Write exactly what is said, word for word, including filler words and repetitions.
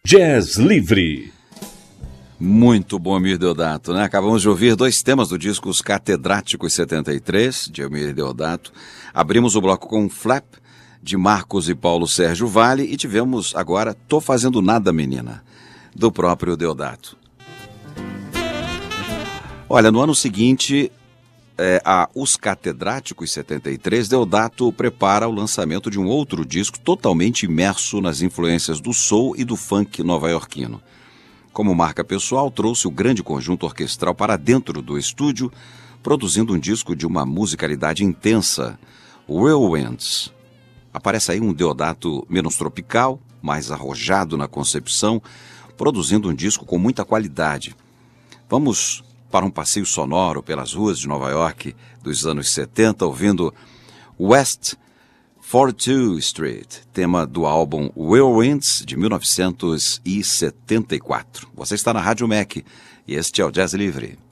Jazz Livre. Muito bom, Eumir Deodato, né? Acabamos de ouvir dois temas do disco Os Catedráticos setenta e três, de Eumir Deodato. Abrimos o bloco com Flap, de Marcos e Paulo Sérgio Vale, e tivemos agora Tô Fazendo Nada, Menina, do próprio Deodato. Olha, no ano seguinte, é, a Os Catedráticos setenta e três, Deodato prepara o lançamento de um outro disco totalmente imerso nas influências do soul e do funk nova-iorquino. Como marca pessoal, trouxe o grande conjunto orquestral para dentro do estúdio, produzindo um disco de uma musicalidade intensa, Whirlwinds. Aparece aí um Deodato menos tropical, mais arrojado na concepção, produzindo um disco com muita qualidade. Vamos para um passeio sonoro pelas ruas de Nova York dos anos setenta, ouvindo West quarenta e dois Street, tema do álbum Whirlwinds, de mil novecentos e setenta e quatro. Você está na Rádio M E C e este é o Jazz Livre.